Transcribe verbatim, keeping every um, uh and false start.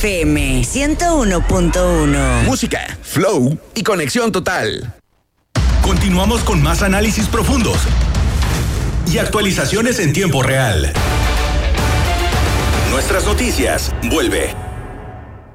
F M ciento uno punto uno. Música, flow y conexión total. Continuamos con más análisis profundos y actualizaciones en tiempo real. Nuestras noticias vuelve.